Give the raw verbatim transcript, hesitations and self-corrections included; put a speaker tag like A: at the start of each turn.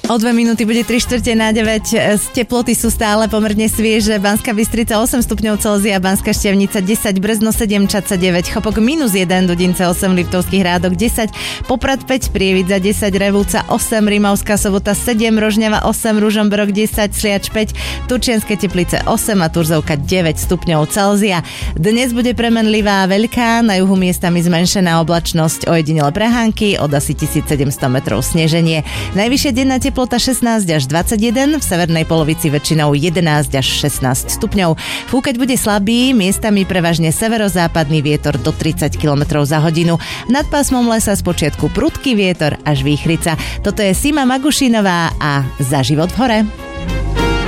A: O dve minúty bude tri štvrte na deväť. Teploty sú stále pomerne svieže. Banská Bystrica osem stupňov Celzia, Banská Štiavnica desať, Brezno sedem, Čadca deväť, Chopok minus jeden, Dudince osem, Liptovský Hrádok desať, Poprad päť, Prievidza desať, Revúca osem, Rimavská Sobota sedem, Rožňava osem, Ružomberok desať, Sliač päť, Turčianske Teplice osem a Turzovka deväť stupňov Celzia. Dnes bude premenlivá a veľká, na juhu miestami zmenšená oblačnosť, ojedinele prehánky, od asi tisícsedemsto metrov sneženie. Najvyššia denná teplota šestnásť až dvadsaťjeden, v severnej polovici väčšinou jedenásť až šestnásť stupňov. Fúkať bude slabý, miestami prevažne severozápadný vietor do tridsať kilometrov za hodinu. Nad pásmom lesa spočiatku prudký vietor až výchrica. Toto je Sima Magušinová a Za život v hore.